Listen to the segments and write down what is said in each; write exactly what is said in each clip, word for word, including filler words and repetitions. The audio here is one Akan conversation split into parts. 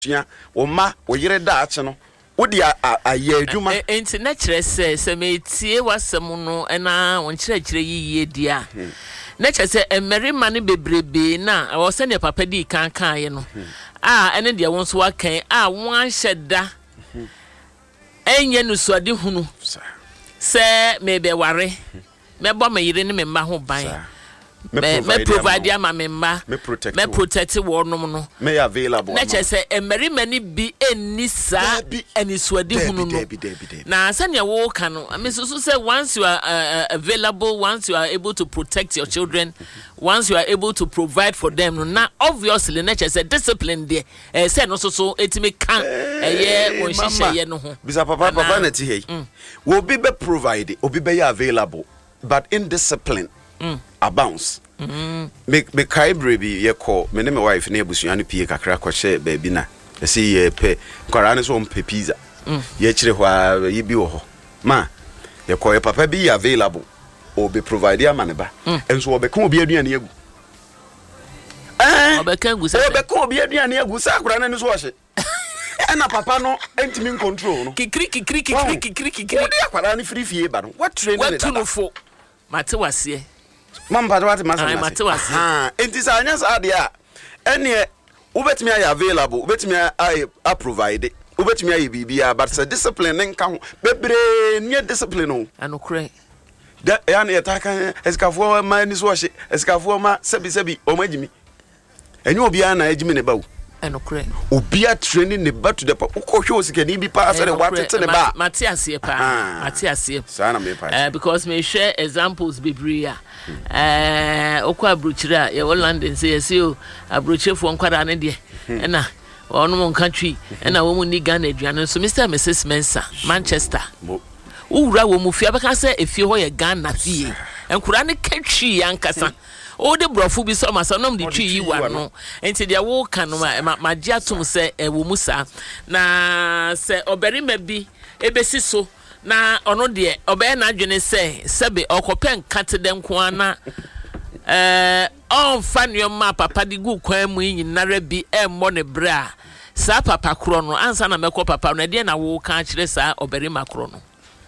tua wo ma wo yere da ache no wo di aye adwuma enti na kire se se metie wasem no na won kire kire yiye dia na kire se emerima ne bebrebe na wo se ne papa di kan kan ye no ah ene de won so wakan ah won hyeda enye no so ade hunu se mebe ware mebo me yire ne me ma ho ban me provide ya ma me ma me protect me protect wo no no me available na che se emerima ni bi enisa enisuade hunu no na sanya wo ka no me so so say once you are uh, available, once you are able to protect your children, once you are able to provide for them no na obviously na che se discipline there eh say no so so etime kan eh ye won hihye ye no ho bisa papa papa na ti hey wo bi be provide obi be available but indiscipline mm. abounds. Mm. Me me kai brebi ye call me ne me wife na ebusuan no pie kakra ko hye baabi na e se ye pe kwara ne so mpe pizza. Mm. Ye kire ho ye bi wo ho ma ye call ye papa bi available or be provide ya maneba enso obe kan obi aduane agu eh obe kan gu sa obe kan obi aduane agu sa kwara na ne so hye ena papa no entimi control no kikri kikri kikri kikri kikri odi akwara ne free fie ba no what training what to no fo mate wase mamba what masa mate wase ha enti sa anya sa de a ene ubetimi ay available ubetimi ay a provide ubetimi ay bibia but say discipline nka ho bebre nie discipline o anokre da ya na yetaka esikafuo ma ni so hye esikafuo ma sebi sebi o magimi enyo obia na agimi ne bawo enokre obia training ne ba to the ukwohwe osikani bi pa asere watete ne ba matiase pa matiase sana me pa eh because me share examples bibria eh okwa abrochira ye London say say o abrochefo nkwara ne de na ono mon country na wo mu ni Ghana aduane so Mister and Missus Mensa Manchester ura wo mu fia beka se efie ho ye Ghana fie enkura ne katwi yankasa o de brofo bi so masa nom de twi yi wa no enti de wo ka no ma gye atom se e wo musa na se oberima bi ebesi so na ono de obe na adwene se sebe okopen kate den ko ana eh on fanyo ma papa di gu kwan mu nyinara bi e mo ne bra sa papa kro no ansa na mekọ papa no de na wo ka kire sa oberima kro no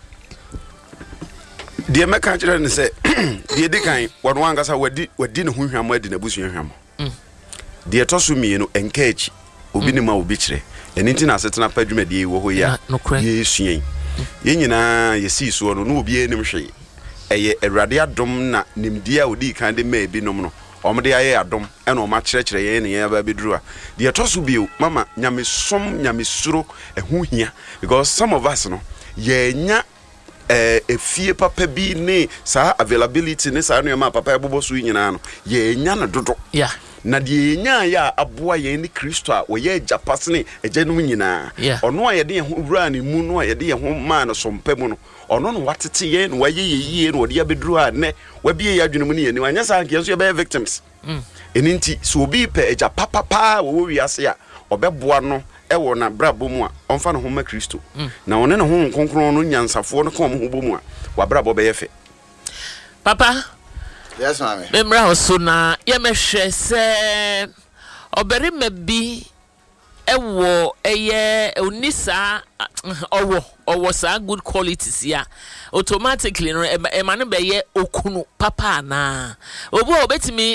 de me ka kire ne se de de kan won wanga sa wadi wadi ne hu hwam adi na busu hwam de to so mi no enkechi obi ne ma obi kire eni nti na setena padwuma de wo ho ya ye suyen ye nyina ye si so no no obi enim hwe eye awrade adom na nimdi a odi kan de ma bi nom no omde aye adom ena o ma kire kire ye ne ya ba beduru a de to so bi mama nyame som nyame suro ehu hia because some of us no ye nya eh efie papa bi ne sa availability ne sa no ma papa ebobo so nyina no ye nya no dodo yeah na de nya ya aboa ye ni Kristo a wo ye japasne ejanum nyina ono a ye de ho wura ne mu no a ye de ho ma no sompam no ono no watete ye no waye ye yie no de abeduru a ne wabie ya adwene mu ne ye ni anya sa nke so ye be victims mm eninti so obi pe eja papa pa wo wi ase a obeboa no ewo na brabo mu a onfa no ho ma Kristo na one ne ho konkron no nyansafo no ka mo ho bomu a wa brabo be ye fe papa. Yes, mami. Memra oso na ye mehwe se oberima bi ewo eye onisa owo owo sa good qualities ya automatically no e ma no be ye okunu papa na obo obetimi